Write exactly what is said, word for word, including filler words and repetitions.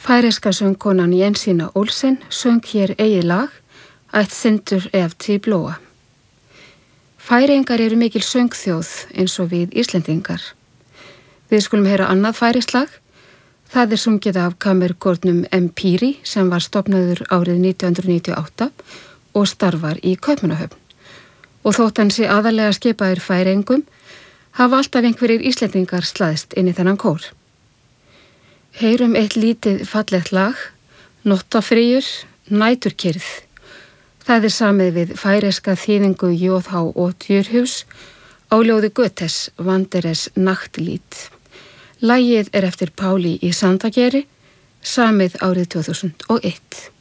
Færeyska söngkonan Jensína Olsen söng hér eigið lag Eitt sindur ef til blóa. Færeyingar eru mikil söngþjóð eins og við Íslendingar. Við skulum heyra annað færeyskt lag. Það er sungið af kammerkórnum Empíri sem var stofnaður árið nítján hundruð níutíu og átta og starfar í Kaupmannahöfn. Og þótt hann sé aðallega skipaður Færeyingum, hafa alltaf einhverjir Íslendingar slaðist inn í þennan kór. Heyrum eitt lítið fallegt lag, Nottafríur, næturkyrrð. Það er samið við færeyska þýðingu J H og Djurhus á ljóði Goethes Wanderers Nachtlied. Lagið er eftir Páli í Sandageri, samið árið tvö þúsund og eitt.